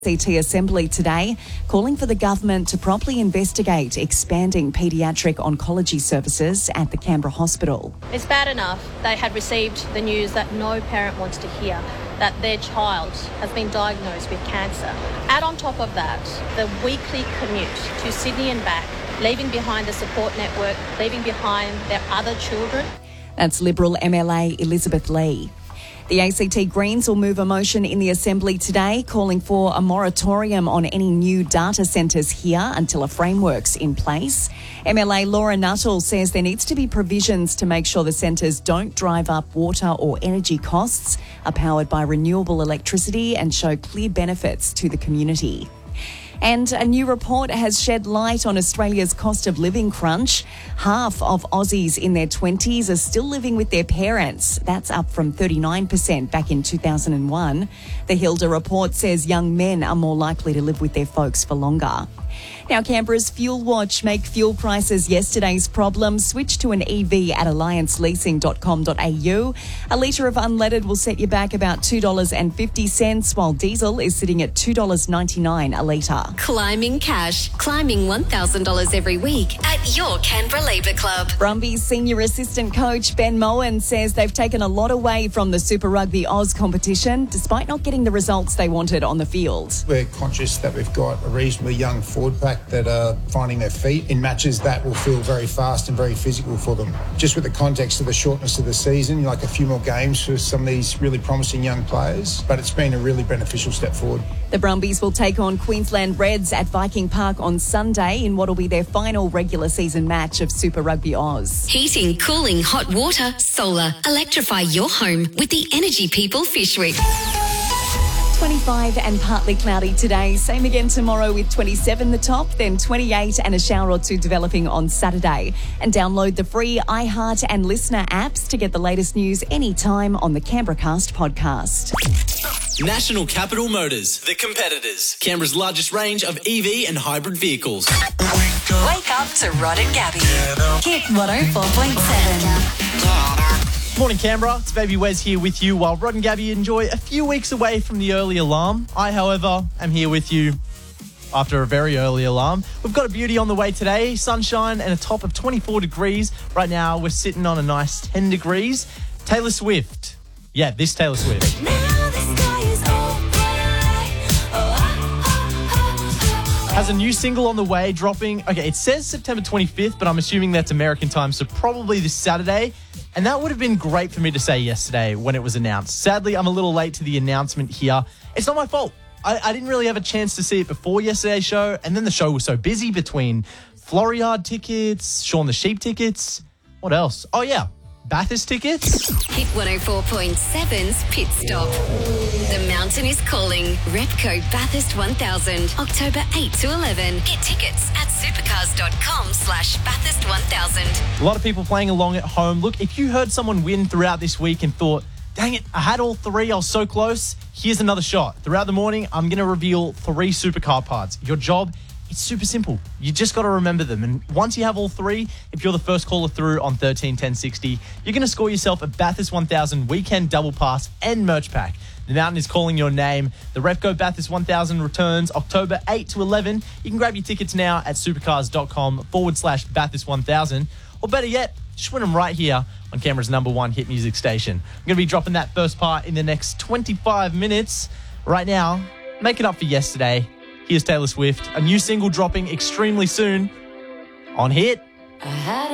ACT Assembly today, calling for the government to properly investigate expanding paediatric oncology services at the Canberra Hospital. It's bad enough they had received the news that no parent wants to hear, that their child has been diagnosed with cancer. Add on top of that the weekly commute to Sydney and back, leaving behind the support network, leaving behind their other children. That's Liberal MLA Elizabeth Lee. The ACT Greens will move a motion in the Assembly today calling for a moratorium on any new data centres here until a framework's in place. MLA Laura Nuttall says there needs to be provisions to make sure the centres don't drive up water or energy costs, are powered by renewable electricity and show clear benefits to the community. And a new report has shed light on Australia's cost of living crunch. Half of Aussies in their 20s are still living with their parents. That's up from 39% back in 2001. The Hilda report says young men are more likely to live with their folks for longer. Now, Canberra's Fuel Watch make fuel prices yesterday's problem. Switch to an EV at allianceleasing.com.au. A litre of unleaded will set you back about $2.50, while diesel is sitting at $2.99 a litre. Climbing cash. Climbing $1,000 every week at your Canberra Labour Club. Brumbies senior assistant coach Ben Moen says they've taken a lot away from the Super Rugby Oz competition, despite not getting the results they wanted on the field. We're conscious that we've got a reasonably young forward pack that are finding their feet in matches that will feel very fast and very physical for them. Just with the context of the shortness of the season, like a few more games for some of these really promising young players, but it's been a really beneficial step forward. The Brumbies will take on Queensland Reds at Viking Park on Sunday in what will be their final regular season match of Super Rugby Oz. Heating, cooling, hot water, solar. Electrify your home with the Energy People Fish Week. 25 and partly cloudy today. Same again tomorrow with 27 the top, then 28 and a shower or two developing on Saturday. And download the free iHeart and Listener apps to get the latest news anytime on the Canberra Cast podcast. National Capital Motors, the competitors. Canberra's largest range of EV and hybrid vehicles. Wake up to Rod and Gabby. Hit 104.7. Morning, Canberra. It's Baby Wes here with you while Rod and Gabby enjoy a few weeks away from the early alarm. I, however, am here with you after a very early alarm. We've got a beauty on the way today, sunshine and a top of 24 degrees. Right now, we're sitting on a nice 10 degrees. Taylor Swift. Yeah, this Taylor Swift. Has a new single on the way, dropping... Okay, it says September 25th, but I'm assuming that's American time, so probably this Saturday. And that would have been great for me to say yesterday when it was announced. Sadly, I'm a little late to the announcement here. It's not my fault. I didn't really have a chance to see it before yesterday's show, and then the show was so busy between Floriade tickets, Shaun the Sheep tickets. What else? Oh, yeah. Bathurst tickets. Hit 104.7's Pit Stop. The mountain is calling. Repco Bathurst 1000, October 8 to 11. Get tickets at supercars.com/Bathurst 1000. A lot of people playing along at home. Look, if you heard someone win throughout this week and thought, dang it, I had all three, I was so close, here's another shot. Throughout the morning, I'm going to reveal 3 supercar parts. Your job, it's super simple. You just got to remember them. And once you have all 3, if you're the first caller through on 131060, you're going to score yourself a Bathurst 1000 weekend double pass and merch pack. The mountain is calling your name. The Repco Bathurst 1000 returns October 8 to 11. You can grab your tickets now at supercars.com/Bathurst 1000. Or better yet, just win them right here on Canberra's #1 hit music station. I'm going to be dropping that first part in the next 25 minutes. Right now, make it up for yesterday. Here's Taylor Swift, a new single dropping extremely soon on Hit.